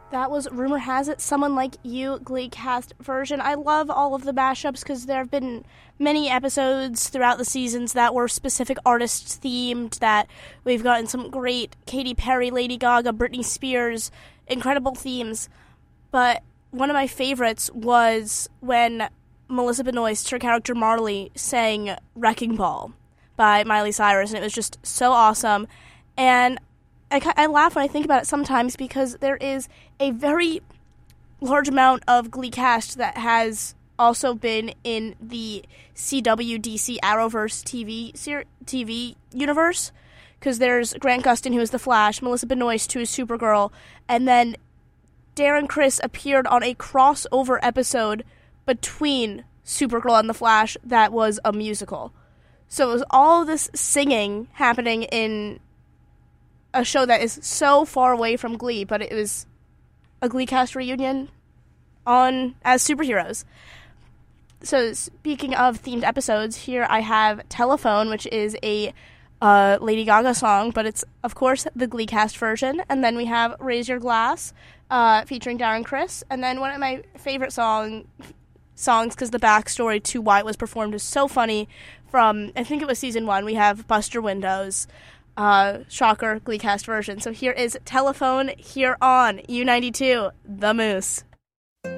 That was Rumor Has It, Someone Like You, Glee cast version. I love all of the mashups because there have been many episodes throughout the seasons that were specific artists themed, that we've gotten some great Katy Perry, Lady Gaga, Britney Spears, incredible themes. But one of my favorites was when Melissa Benoist, her character Marley, sang Wrecking Ball by Miley Cyrus, and it was just so awesome. And I laugh when I think about it sometimes because there is a very large amount of Glee cast that has also been in the CW DC Arrowverse TV universe, because there's Grant Gustin, who is the Flash, Melissa Benoist, who is Supergirl, and then Darren Criss appeared on a crossover episode between Supergirl and the Flash that was a musical. So it was all this singing happening in a show that is so far away from Glee, but it was a Glee cast reunion on as superheroes. So speaking of themed episodes, here I have Telephone, which is a Lady Gaga song, but it's, of course, the Glee cast version. And then we have Raise Your Glass, featuring Darren Criss. And then one of my favorite songs, because the backstory to why it was performed is so funny, from, I think it was season 1, we have Buster Windows. Shocker, Glee cast version. So here is Telephone here on U92, The Moose.